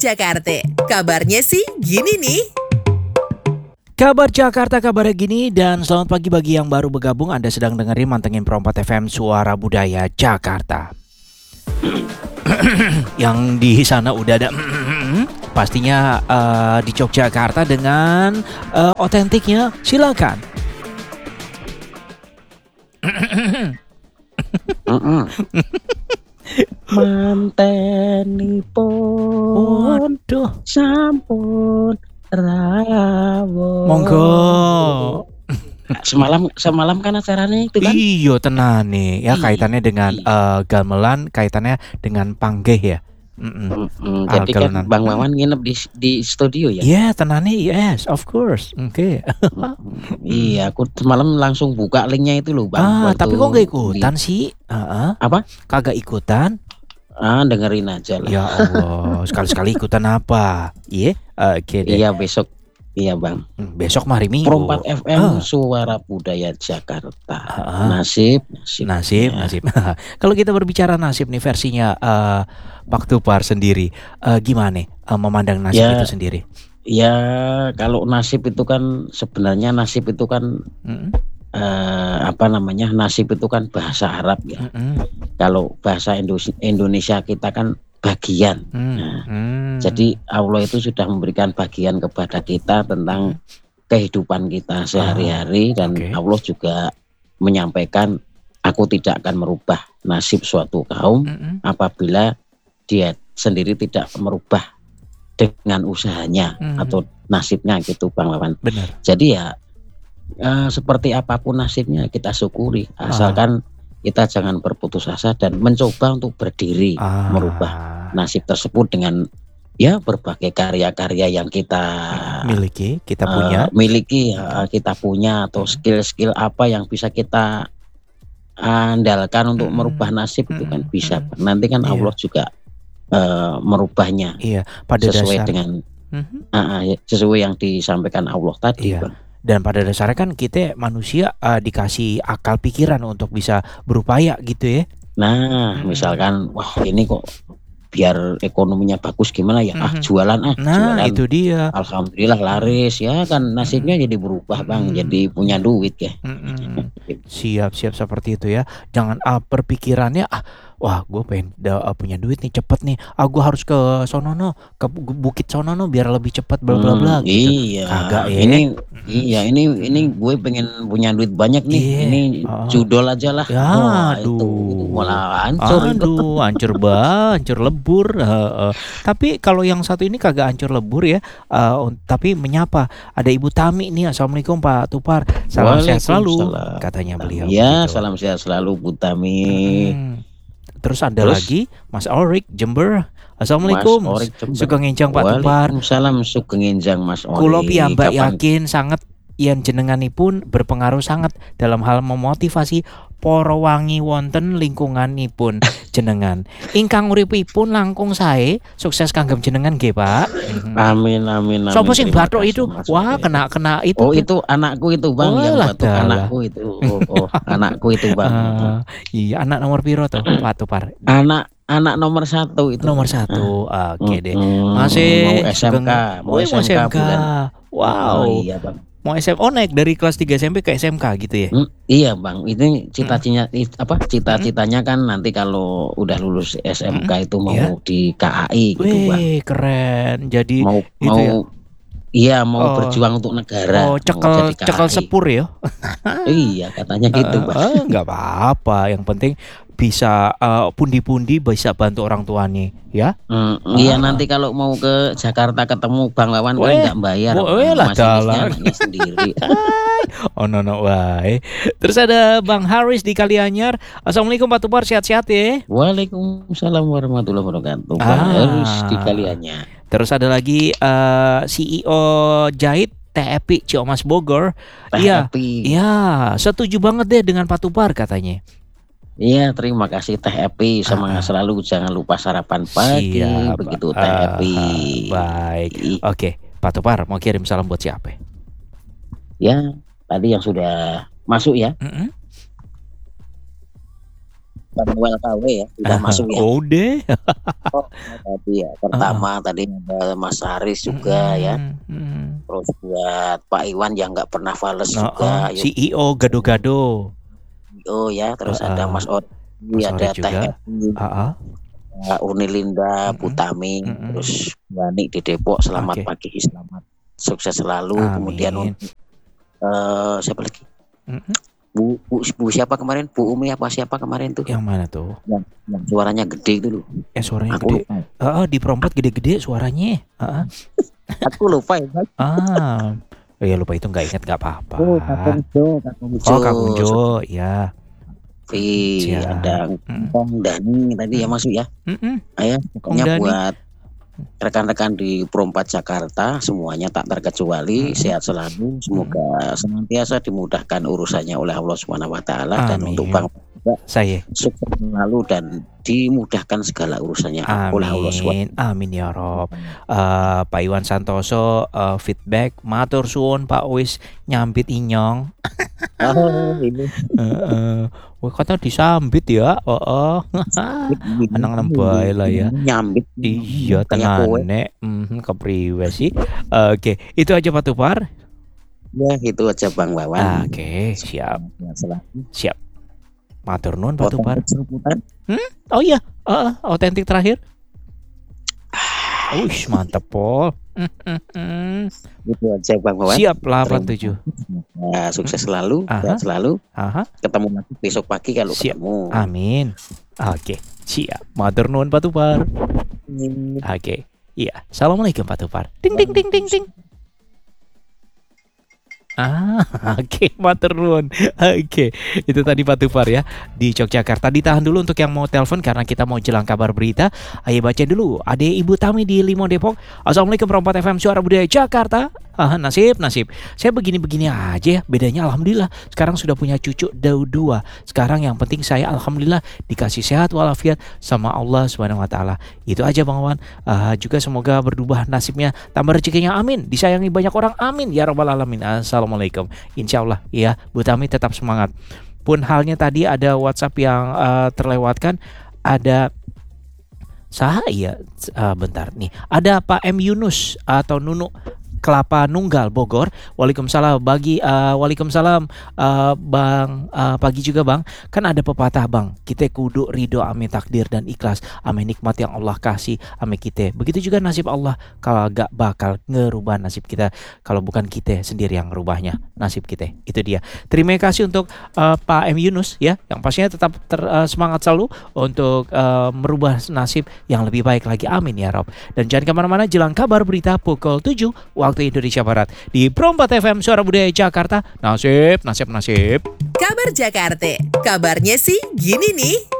Jakarta. Kabarnya sih gini nih. Kabar Jakarta, kabarnya gini, dan selamat pagi bagi yang baru bergabung. Anda sedang dengerin Mantengin Pro 4 FM Suara Budaya Jakarta. Yang di sana udah ada pastinya di Yogyakarta dengan otentiknya, silakan. Mantenipun Waduh, sampun rawuh. monggo. Semalam kan acaranya itu kan. Iyo tenan nih ya, kaitannya dengan gamelan, kaitannya dengan panggeh ya. Jadi kan Bang Wawan nginep di studio ya. Iya, tenane, yes, of course. Oke. Iya, aku semalam langsung buka linknya itu loh Bang. Tapi kok gak ikutan sih? Apa? Kagak ikutan? Dengerin aja lah. Ya Allah, sekali-sekali ikutan apa? Iya, oke deh. Iya besok. Iya Bang. Besok hari Minggu. Pro 4 FM Suara Budaya Jakarta. Nasib. Kalau kita berbicara nasib nih versinya Pak Tupar sendiri, gimana memandang nasib itu sendiri? Ya kalau nasib itu kan sebenarnya nasib itu kan nasib itu kan bahasa Arab ya. Kalau bahasa Indonesia kita kan bagian. Jadi Allah itu sudah memberikan bagian kepada kita tentang kehidupan kita sehari-hari, dan Allah juga menyampaikan, aku tidak akan merubah nasib suatu kaum apabila dia sendiri tidak merubah dengan usahanya atau nasibnya gitu Bang Wawan. Benar. Jadi ya seperti apapun nasibnya kita syukuri, asalkan kita jangan berputus asa dan mencoba untuk berdiri merubah nasib tersebut dengan ya berbagai karya-karya yang kita kita punya atau skill-skill apa yang bisa kita andalkan untuk merubah nasib itu kan bisa. Nanti kan Allah juga merubahnya pada sesuai dasar dengan sesuai yang disampaikan Allah tadi Bang. Dan pada dasarnya kan kita manusia dikasih akal pikiran untuk bisa berupaya gitu ya. Nah misalkan wah ini kok biar ekonominya bagus gimana ya, jualan jualan. Itu dia. Alhamdulillah laris ya kan, nasibnya jadi berubah Bang, jadi punya duit ya. Siap seperti itu ya. Jangan berpikirannya wah gue pengen punya duit nih cepet nih, gue harus ke sonono, ke bukit sonono biar lebih cepet bla bla bla gitu. Iya. Kagak ya. Ini gue pengen punya duit banyak nih. Ini judol aja lah. Ya, itu malah hancur. Hancur lebur. Tapi kalau yang satu ini kagak hancur lebur ya. Tapi menyapa. Ada Ibu Tami nih. Assalamualaikum Pak Tupar. Salam sehat selalu. Katanya beliau. Ya, gitu. salam sehat selalu Bu Tami. Terus ada lagi Mas Orik Jember. Assalamualaikum. Sugeng Enjang Pak Tupar. Waalaikumsalam sugeng enjang Mas Orik. Kulo piyambak yakin sangat yen jenenganipun berpengaruh sangat dalam hal memotivasi para wangi wonten lingkunganipun jenengan. Ingkang uripipun langkung sae, sukses kanggem jenengan nggih, Pak. Amin. Sopo sing bathuk itu? Wah, kena itu. Oh, itu anakku itu, Bang, yang bathuk anakku itu. Anakku itu, Bang. Iya, anak nomor piro tuh, Pak Tupar? Anak nomor 1 itu. Nomor 1. Oke deh. Masih mau SMK bulan. Wow. Oh, iya, Bang. Mau SMA naik dari kelas 3 SMP ke SMK gitu ya? Iya Bang, ini cita-citanya kan nanti kalau udah lulus SMK itu mau di KAI gitu Bang. Keren. Jadi mau berjuang untuk negara. Cekel sepur ya? Iya katanya gitu Bang. Nggak apa-apa, yang penting bisa pundi-pundi bisa bantu orang tuanya ya. Iya nanti kalau mau ke Jakarta ketemu Bang Wawan kan nggak bayar, masih anaknya sendiri. No wae. Terus ada Bang Haris di Kalianyar. Assalamualaikum Pak Tupar, sehat-sehat ya. Waalaikumsalam warahmatullahi wabarakatuh. Bang Haris di Kalianyar. Terus ada lagi CEO Jahit TEPI Ciomas Bogor. Iya, setuju banget deh dengan Pak Tupar katanya. Iya, terima kasih Teh Epi, semangat selalu, jangan lupa sarapan pagi. Begitu Teh Epi. Baik. Oke, Pak Tupar mau kirim salam buat siapa? Ya, tadi yang sudah masuk ya. Samuel KW ya, sudah masuk ya. Udah. Oh, tadi ya. Pertama tadi ada Mas Haris juga ya. Terus buat Pak Iwan yang nggak pernah fales juga. CEO Gado-Gado. Oh ya, terus ada Mas Ori, ada Teh juga. Unilinda, Butami, terus Bani di Depok. Selamat pagi, selamat sukses selalu. Amin. Kemudian siapa lagi? Bu siapa kemarin? Bu Umi apa siapa kemarin tuh? Yang mana tuh? Yang suaranya gede itu loh. Suaranya Aku gede. Di perompat gede-gede suaranya. Aku lupa ya. Ya lupa itu nggak ingat nggak apa-apa. Kak Unjo, ya. Ada Kong Dani tadi ya masuk ya. Ayo, pokoknya buat rekan-rekan di Perompat Jakarta semuanya tak terkecuali sehat selalu, semoga senantiasa dimudahkan urusannya oleh Allah Subhanahu wa taala, dan untuk Bang juga saya sukses selalu dan dimudahkan segala urusannya oleh Allah Subhanahu. Amin ya Rob. Pak Iwan Santoso feedback matur suwun Pak wis nyambit inyong. Ini. Kata disambit ya. Anang nembay lah ya. Nyambit. Iya tenane. Kepriwe sih. Oke, itu aja Pak Tupar. Ya, itu aja Bang Wawan. Oke, siap. Siap. Matur nuwun Pak Tupar. Oh iya, otentik terakhir. Uish, mantap Pol. Itu aja Bang Wawan. Siap 87. Ya, sukses selalu, sehat selalu. Ketemu lagi besok pagi kalau ketemu. Amin. Oke, siap. Matur nuwun Pak Tupar. Oke. Iya. Assalamualaikum Pak Tupar. Ding ding ding ding ding. Oke, matur nuwun. Oke, itu tadi Pak Tupar ya di Yogyakarta. Ditahan dulu untuk yang mau telepon karena kita mau jelang kabar berita. Ayo baca dulu. Ada Ibu Tami di Limo Depok. Assalamualaikum Perompat FM Suara Budaya Jakarta. Nasib. Saya begini-begini aja ya. Bedanya alhamdulillah sekarang sudah punya cucu 2. Sekarang yang penting saya alhamdulillah dikasih sehat walafiat sama Allah Subhanahu wa taala. Itu aja Bang Wawan. Juga semoga berubah nasibnya, tambah rezekinya amin. Disayangi banyak orang amin ya rabbal alamin. Assalamualaikum. Insyaallah ya Bu Tami tetap semangat. Pun halnya tadi ada WhatsApp yang terlewatkan, ada bentar nih. Ada Pak M Yunus atau Nunu Kelapa Nunggal Bogor. Waalaikumsalam Waalaikumsalam Bang. Pagi juga Bang. Kan ada pepatah Bang, kita kudu ridho ame takdir dan ikhlas ame nikmat yang Allah kasih ame kita. Begitu juga nasib Allah, kalau gak bakal ngerubah nasib kita kalau bukan kita sendiri yang ngerubahnya nasib kita. Itu dia. Terima kasih untuk Pak M Yunus ya, yang pastinya tetap semangat selalu untuk merubah nasib yang lebih baik lagi. Amin ya Rob. Dan jangan kemana-mana, jelang kabar berita pukul 7 waktu Indonesia Barat di Perompat FM Suara Budaya Jakarta. Nasib. Kabar Jakarta. Kabarnya sih gini nih.